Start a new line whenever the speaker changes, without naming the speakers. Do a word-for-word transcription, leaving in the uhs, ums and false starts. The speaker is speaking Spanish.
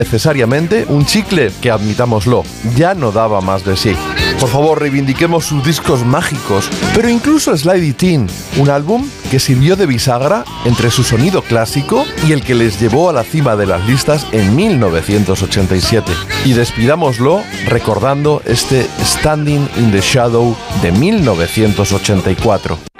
necesariamente un chicle que, admitámoslo, ya no daba más de sí. Por favor, reivindiquemos sus discos mágicos, pero incluso Slide It In, un álbum que sirvió de bisagra entre su sonido clásico y el que les llevó a la cima de las listas en mil novecientos ochenta y siete. Y despidámoslo recordando este Standing in the Shadow de mil novecientos ochenta y cuatro.